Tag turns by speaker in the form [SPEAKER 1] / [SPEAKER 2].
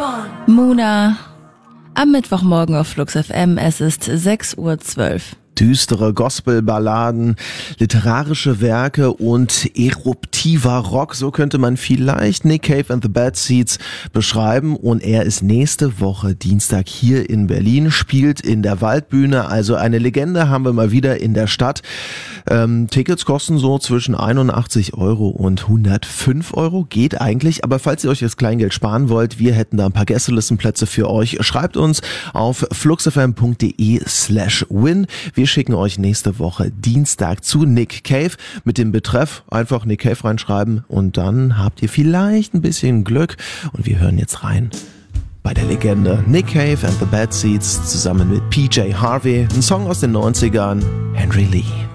[SPEAKER 1] Muna. Am Mittwochmorgen auf Flux FM, es ist 6:12 Uhr.
[SPEAKER 2] Düstere Gospelballaden, literarische Werke und eruptiver Rock, so könnte man vielleicht Nick Cave and the Bad Seeds beschreiben. Und er ist nächste Woche Dienstag hier in Berlin, spielt in der Waldbühne, also eine Legende haben wir mal wieder in der Stadt. Tickets kosten so zwischen 81 € und 105 €, geht eigentlich, aber falls ihr euch das Kleingeld sparen wollt, wir hätten da ein paar Gästelistenplätze für euch. Schreibt uns auf fluxfm.de/win. Wir schicken euch nächste Woche Dienstag zu Nick Cave mit dem Betreff einfach Nick Cave reinschreiben und dann habt ihr vielleicht ein bisschen Glück und wir hören jetzt rein bei der Legende Nick Cave and the Bad Seeds zusammen mit PJ Harvey, ein Song aus den 90ern, Henry Lee.